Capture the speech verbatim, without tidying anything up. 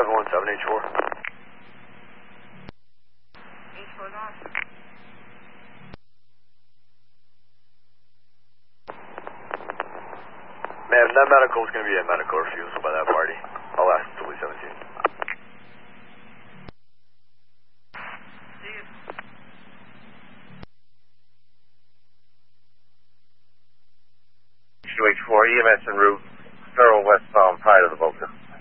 seven one seven H four. H four gone. Man, that medical is going to be a medical refusal by that party. I'll ask Philly seventeen. See you. Q H four, E M S en route, Thorough westbound prior to the Boca.